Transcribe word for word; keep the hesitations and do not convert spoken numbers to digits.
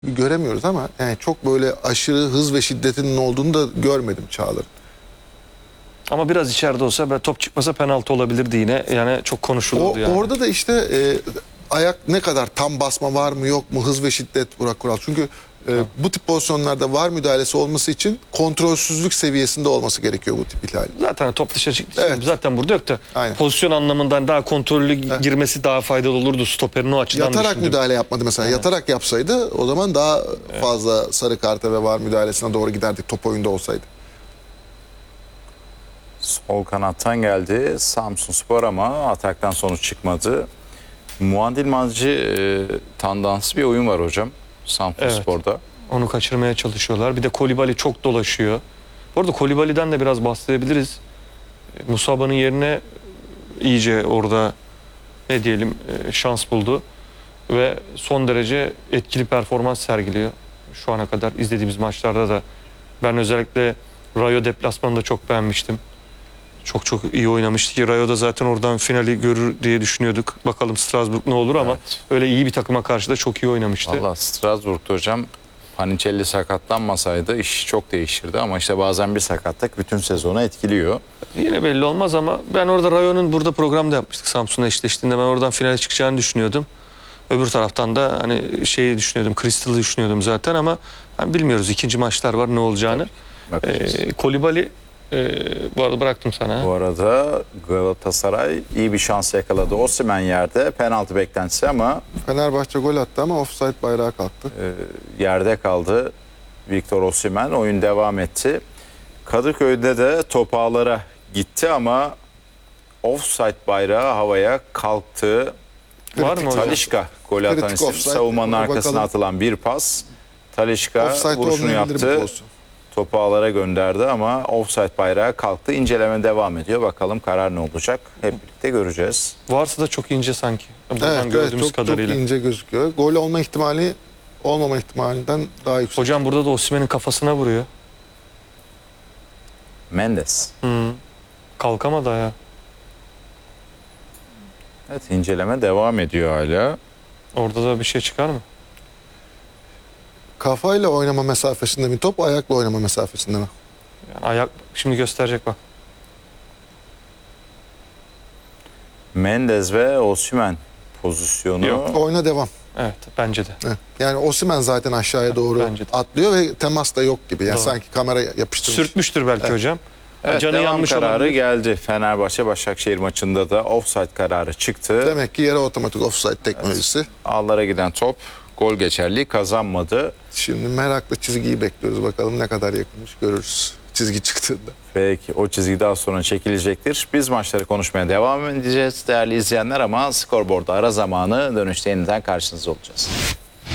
göremiyoruz ama yani çok böyle aşırı hız ve şiddetinin olduğunu da görmedim Çağlar'ın. Ama biraz içeride olsa ve top çıkmasa penaltı olabilirdi yine. Yani çok konuşulurdu O, yani. Orada da işte e, ayak ne kadar tam basma var mı yok mu, hız ve şiddet Burak Kural. Çünkü e, bu tip pozisyonlarda var müdahalesi olması için kontrolsüzlük seviyesinde olması gerekiyor bu tip ihlal. Zaten top dışarı çıktı. Evet. Zaten burada yok da Aynen. pozisyon anlamından daha kontrollü Evet. girmesi daha faydalı olurdu stoperin o açıdan. Yatarak düşündüm. müdahale yapmadı mesela. Evet. Yatarak yapsaydı o zaman daha evet. fazla sarı karta ve var müdahalesine doğru giderdik top oyunda olsaydı. Sol kanattan geldi Samsunspor ama ataktan sonuç çıkmadı. Muadil Mazcı e, tandanslı bir oyun var hocam Samsunspor'da. Evet. Onu kaçırmaya çalışıyorlar. Bir de Kolibali çok dolaşıyor. Bu arada Kolibali'den de biraz bahsedebiliriz. Musaba'nın yerine iyice orada ne diyelim şans buldu. Ve son derece etkili performans sergiliyor. Şu ana kadar izlediğimiz maçlarda da ben özellikle Rayo deplasmanında çok beğenmiştim. Çok çok iyi oynamıştı ki Rayo'da zaten oradan finali görür diye düşünüyorduk. Bakalım Strasbourg ne olur ama evet. öyle iyi bir takıma karşı da çok iyi oynamıştı. Valla Strasbourg'da hocam Panicelli sakatlanmasaydı iş çok değişirdi ama işte bazen bir sakatlık bütün sezonu etkiliyor. Yine belli olmaz ama ben orada Rayo'nun burada programda yapmıştık Samsun'la eşleştiğinde ben oradan finale çıkacağını düşünüyordum. Öbür taraftan da hani şeyi düşünüyordum, Crystal'ı düşünüyordum zaten ama yani bilmiyoruz ikinci maçlar var ne olacağını. Ee, Kolibali Ee, bu arada bıraktım sana. Bu arada Galatasaray iyi bir şans yakaladı. Osimhen yerde penaltı beklentisi ama Fenerbahçe gol attı ama offside bayrağı kalktı. E, yerde kaldı Victor Osimhen. Oyun devam etti. Kadıköy'de de top ağlara gitti ama offside bayrağı havaya kalktı. Var mı hocam? Talişka gol atan isim. Savunmanın arkasına bakalım. Atılan bir pas. Talişka offside vuruşunu yaptı. Topu ağlara gönderdi ama offside bayrağı kalktı. İnceleme devam ediyor. Bakalım karar ne olacak? Hep birlikte göreceğiz. Varsa da çok ince sanki. Buradan evet, gördüğümüz evet, çok, kadarıyla. Çok ince gözüküyor. Gol olma ihtimali olmama ihtimalinden daha yüksek. Hocam burada da Osimhen'in kafasına vuruyor. Mendes. Hı. Kalkamadı ya. Evet, inceleme devam ediyor hala. Orada da bir şey çıkar mı? Kafayla oynama mesafesinde mi top, ayakla oynama mesafesinde mi? Yani ayak şimdi gösterecek bak. Mendes ve Osimhen pozisyonu. Yok. Oyuna devam. Evet bence de. Evet. Yani Osimhen zaten aşağıya doğru atlıyor ve temas da yok gibi. Yani doğru. Sanki kamera yapıştırmış. Sürtmüştür belki evet. hocam. Evet, Canı devam yanmış kararı olabilir. geldi. Fenerbahçe Başakşehir maçında da offside kararı çıktı. Demek ki yere otomatik offside teknolojisi. Evet. Ağlara giden top gol geçerliği kazanmadı. Şimdi merakla çizgiyi bekliyoruz. Bakalım ne kadar yakınmış görürüz çizgi çıktığında. Peki o çizgi daha sonra çekilecektir. Biz maçları konuşmaya devam edeceğiz değerli izleyenler ama skorboardda ara zamanı dönüşte yeniden karşınızda olacağız.